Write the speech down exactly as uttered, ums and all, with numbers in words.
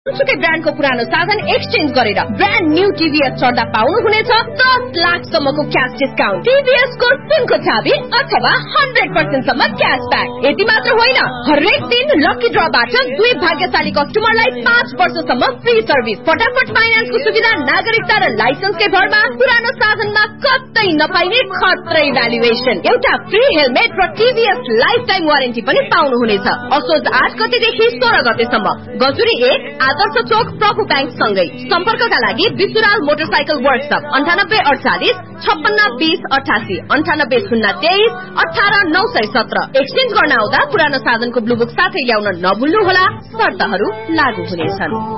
सुकै ब्रान्डको पुरानो साधन एक्सचेन्ज गरेर ब्रान्ड न्यू टिभीएस चढ्दा पाउनुहुनेछ दस लाख सम्मको क्याश डिस्काउन्ट, टिभीएस को सुनको चाबी अथवा हन्ड्रेड पर्सेन्ट सम्म क्यासब्याक। यति मात्र होइन, हरेक दिन लकी ड्रबाट दुई भाग्यशाली कस्टमरलाई पाँच वर्षसम्म फ्री सर्भिस, फटाफट फाइनान्सको सुविधा, नागरिकता र लाइसेन्सकै भरमा पुरानो साधनमा कतै नपाइने खत्रै भ्यालुएसन, एउटा फ्री हेलमेट र टिभीएस लाइफ टाइम वारेन्टी पनि पाउनुहुनेछ। असोज आठ गतेदेखि सोह्र गतेसम्म गजुरी एक आदर्श चोक प्रभु ब्याङ्क सँगै। सम्पर्कका लागि विसुराल मोटरसाइकल वर्कशप अन्ठानब्बे अडचालिस छप्पन्न बीस अठासी अन्ठानब्बे शून्य तेइस अठार नौ सय सत्र। एक्सचेन्ज गर्न आउँदा पुरानो साधनको ब्लू बुक साथै ल्याउन नभुल्नुहोला, शर्तहरू लागू हुनेछन्।